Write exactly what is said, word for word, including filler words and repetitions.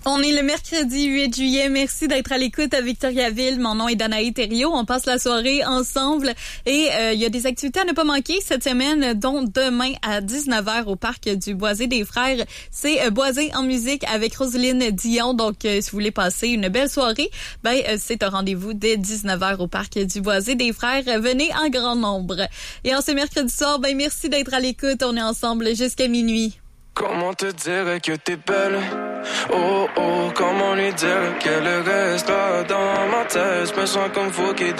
On est le mercredi huit juillet. Merci d'être à l'écoute à Victoriaville. Mon nom est Danaï Thériault. On passe la soirée ensemble et il euh, y a des activités à ne pas manquer cette semaine, dont demain à dix-neuf heures au parc du Boisé des Frères. C'est euh, Boisé en musique avec Roseline Dion. Donc, euh, si vous voulez passer une belle soirée, ben euh, c'est un rendez-vous dès dix-neuf heures au parc du Boisé des Frères. Venez en grand nombre. Et en ce mercredi soir, ben merci d'être à l'écoute. On est ensemble jusqu'à minuit. Comment te dire que t'es belle? Oh oh, comment lui dire qu'elle reste là dans ma tête? Je me sens comme Fouki dans